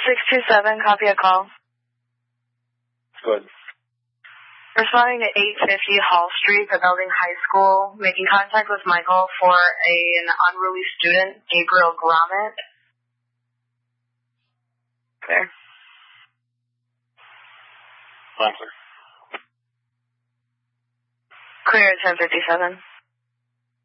627, copy a call. Good. Responding to 850 Hall Street, the Belding High School, making contact with Michael for an unruly student, Gabriel Gromit. Clear. Fine, sir. Clear at 1057.